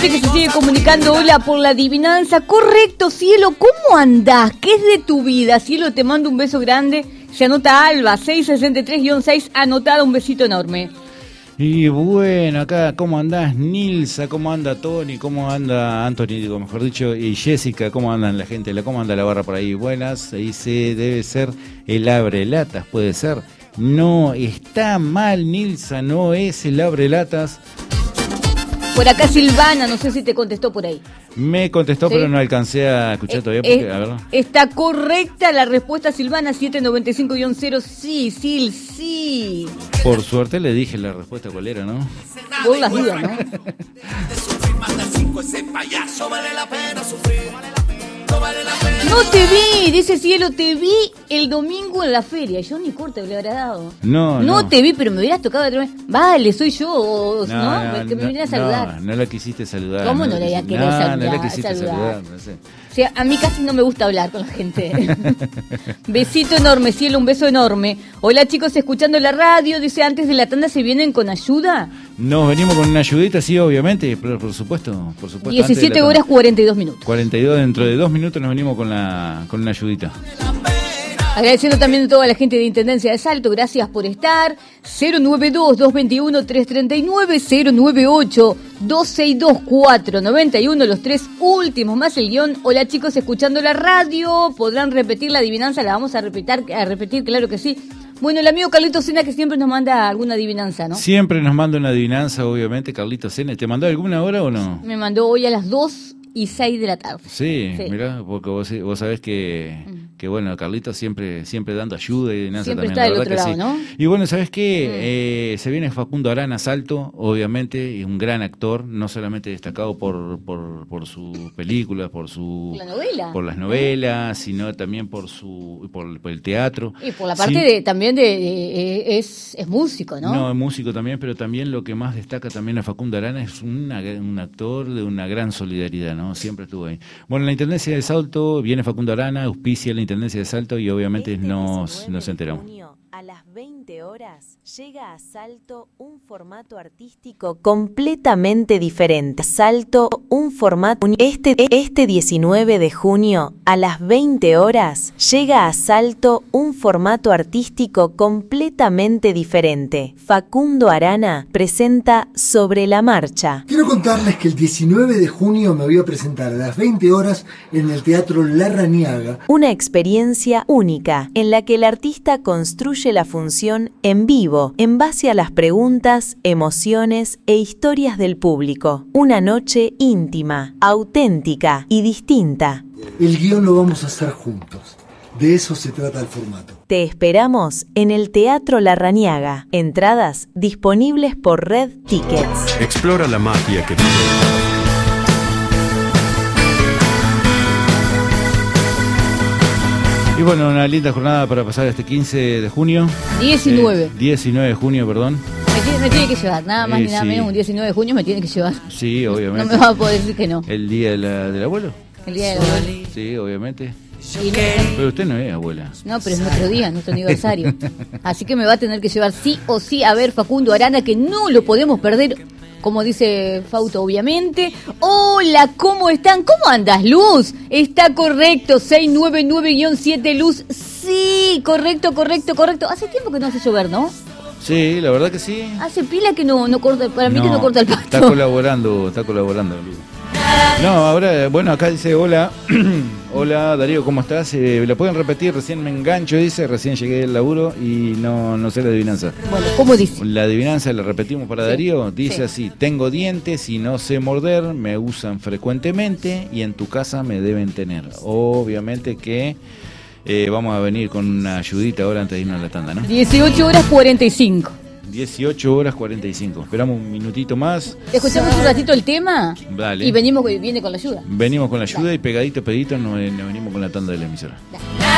gente que se sigue comunicando. Hola, por la adivinanza. Correcto, cielo, ¿cómo andás? ¿Qué es de tu vida? Cielo, te mando un beso grande. Se anota Alba, 663-6, anotada, un besito enorme. Y bueno, acá, ¿cómo andás, Nilsa? ¿Cómo anda Tony? ¿Cómo anda Anthony, digo, mejor dicho? Y Jessica, ¿cómo andan la gente? ¿Cómo anda la barra por ahí? Buenas, ahí debe ser el abrelatas, puede ser. No, está mal, Nilsa, no es el abrelatas. Por acá Silvana, no sé si te contestó por ahí. Me contestó, ¿sí? Pero no alcancé a escuchar todavía. Porque, a ver. Está correcta la respuesta, Silvana, 795-0. Sí, Sil, sí. Por suerte le dije la respuesta cuál era, ¿no? Vos las dudas, ¿no? No te vi, dice Cielo, te vi el domingo en la feria. Yo ni corte le habrá dado. No te vi, pero me hubieras tocado otra vez. Vale, soy yo, ¿no? Que me viniera a saludar. No la quisiste saludar. ¿Cómo no la iba a querer saludar? No la quisiste saludar, no sé. O sea, a mí casi no me gusta hablar con la gente. Besito enorme, Cielo, un beso enorme. Hola, chicos, escuchando la radio. Dice, antes de la tanda, ¿se vienen con ayuda? Nos venimos con una ayudita, sí, obviamente, pero por supuesto. 17 horas 42 minutos. 42, dentro de 2 minutos nos venimos con una ayudita. Agradeciendo también a toda la gente de Intendencia de Salto, gracias por estar. 092-221-339, 098-262-491, los 3 últimos más el guión. Hola, chicos, escuchando la radio, podrán repetir la adivinanza, la vamos a repetir, claro que sí. Bueno, el amigo Carlito Sena, que siempre nos manda alguna adivinanza, ¿no? Siempre nos manda una adivinanza, obviamente, Carlito Sena. ¿Te mandó alguna hora o no? Me mandó hoy a las 2:06 de la tarde. Sí. Mirá, porque vos sabés que bueno, Carlito siempre dando ayuda y nada. Siempre también, está del otro lado, sí. ¿no? Y bueno, ¿sabés qué? Se viene Facundo Arana Salto, obviamente, y un gran actor, no solamente destacado por sus películas, por las novelas, sino también por el teatro. Y por la parte es músico, ¿no? No, es músico también, pero también lo que más destaca también a Facundo Arana es un actor de una gran solidaridad, ¿no? Siempre estuvo ahí. Bueno, en la Intendencia de Salto viene Facundo Arana, auspicia la Intendencia de Salto y obviamente nos enteramos. A las 20 horas llega a Salto un formato artístico completamente diferente. Salto, un formato... Este 19 de junio, a las 20 horas, llega a Salto un formato artístico completamente diferente. Facundo Arana presenta Sobre la Marcha. Quiero contarles que el 19 de junio me voy a presentar a las 20 horas en el Teatro Larrañaga. Una experiencia única en la que el artista construye la función en vivo, en base a las preguntas, emociones e historias del público. Una noche íntima, auténtica y distinta. El guión lo vamos a hacer juntos. De eso se trata el formato. Te esperamos en el Teatro Larrañaga. Entradas disponibles por Red Tickets. Explora la magia que vive. Y bueno, una linda jornada para pasar este 15 de junio. 19 de junio, perdón. Me tiene que llevar, nada más ni nada menos, un 19 de junio me tiene que llevar. Sí, obviamente. No me va a poder decir que no. ¿El día del abuelo? El día del abuelo. Sí, obviamente. No, pero usted no es abuela. No, pero es nuestro día, nuestro aniversario. Así que me va a tener que llevar sí o sí a ver Facundo Arana, que no lo podemos perder. Como dice Fausto, obviamente. Hola, ¿cómo están? ¿Cómo andas, Luz? Está correcto, 699-7, Luz. Sí, correcto. Hace tiempo que no hace llover, ¿no? Sí, la verdad que sí. Hace pila que no corta, para mí que no corta el pasto. Está colaborando, Luz. No, ahora, bueno, acá dice, hola, hola Darío, ¿cómo estás? ¿La pueden repetir? Recién me engancho, dice, recién llegué del laburo y no sé la adivinanza. Bueno, ¿cómo dice? La adivinanza la repetimos para Darío, dice así: tengo dientes y no sé morder, me usan frecuentemente y en tu casa me deben tener. Obviamente que vamos a venir con una ayudita ahora antes de irnos a la tanda, ¿no? 18 horas 45. 18 horas 45. Esperamos un minutito más. Escuchamos un ratito el tema. Dale. Y viene con la ayuda. Venimos con la ayuda. Dale. Y pegadito nos venimos con la tanda de la emisora. Dale.